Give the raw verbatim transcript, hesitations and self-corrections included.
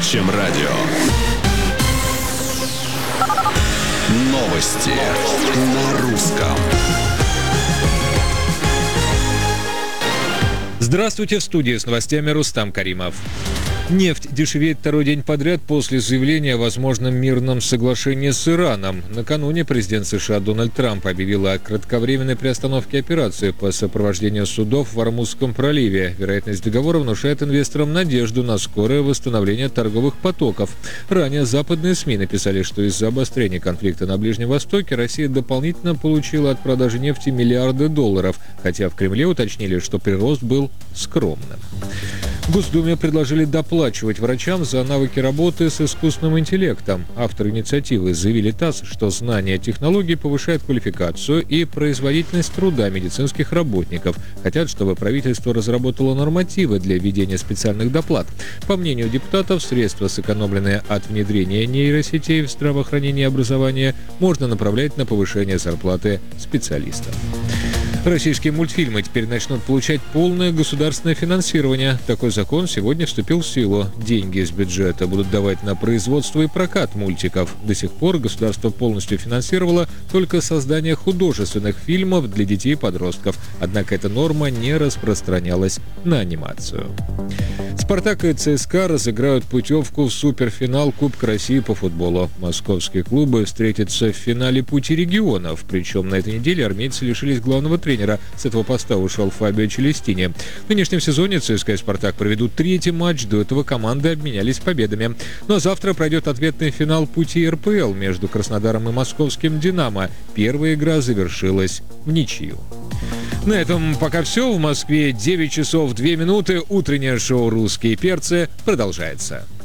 чем радио. Новости на русском. Здравствуйте, в студии с новостями Рустам Каримов. Нефть дешевеет второй день подряд после заявления о возможном мирном соглашении с Ираном. Накануне президент США Дональд Трамп объявил о кратковременной приостановке операции по сопровождению судов в Ормузском проливе. Вероятность договора внушает инвесторам надежду на скорое восстановление торговых потоков. Ранее западные СМИ написали, что из-за обострения конфликта на Ближнем Востоке Россия дополнительно получила от продажи нефти миллиарды долларов, хотя в Кремле уточнили, что прирост был скромным. В Госдуме предложили доплачивать врачам за навыки работы с искусственным интеллектом. Авторы инициативы заявили ТАСС, что знание технологий повышает квалификацию и производительность труда медицинских работников. Хотят, чтобы правительство разработало нормативы для введения специальных доплат. По мнению депутатов, средства, сэкономленные от внедрения нейросетей в здравоохранение и образование, можно направлять на повышение зарплаты специалистов. Российские мультфильмы теперь начнут получать полное государственное финансирование. Такой закон сегодня вступил в силу. Деньги из бюджета будут давать на производство и прокат мультиков. До сих пор государство полностью финансировало только создание художественных фильмов для детей и подростков. Однако эта норма не распространялась на анимацию. «Спартак» и ЦСКА разыграют путевку в суперфинал Кубка России по футболу. Московские клубы встретятся в финале Пути регионов. Причем на этой неделе армейцы лишились главного тренера. С этого поста ушел Фабио Челестини. В нынешнем сезоне ЦСКА и «Спартак» проведут третий матч. До этого команды обменялись победами. Ну а завтра пройдет ответный финал Пути эр пэ эл между Краснодаром и московским «Динамо». Первая игра завершилась в ничью. На этом пока все. В Москве девять часов две минуты. Утреннее шоу «Русские перцы» продолжается.